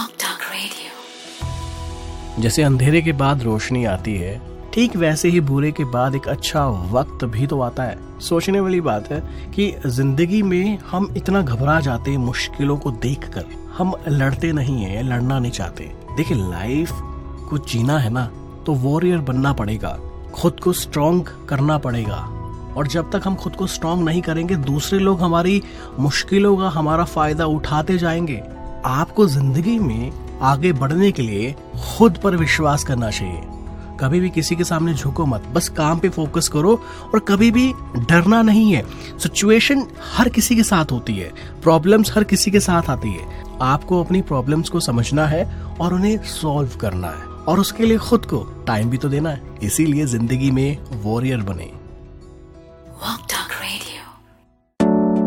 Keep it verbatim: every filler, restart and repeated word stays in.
जैसे अंधेरे के बाद रोशनी आती है, ठीक वैसे ही बुरे के बाद एक अच्छा वक्त भी तो आता है। सोचने वाली बात है कि जिंदगी में हम इतना घबरा जाते हैं मुश्किलों को देखकर, हम लड़ते नहीं है, लड़ना नहीं चाहते। देखिए, लाइफ को जीना है ना तो वॉरियर बनना पड़ेगा, खुद को स्ट्रॉन्ग करना पड़ेगा। और जब तक हम खुद को स्ट्रॉन्ग नहीं करेंगे, दूसरे लोग हमारी मुश्किलों का हमारा फायदा उठाते जाएंगे। आपको जिंदगी में आगे बढ़ने के लिए खुद पर विश्वास करना चाहिए। कभी भी किसी के सामने झुको मत, बस काम पे फोकस करो और कभी भी डरना नहीं है। सिचुएशन हर किसी के साथ होती है, प्रॉब्लम्स हर किसी के साथ आती है। आपको अपनी प्रॉब्लम्स को समझना है और उन्हें सॉल्व करना है, और उसके लिए खुद को टाइम भी तो देना है। इसीलिए जिंदगी में वॉरियर बने।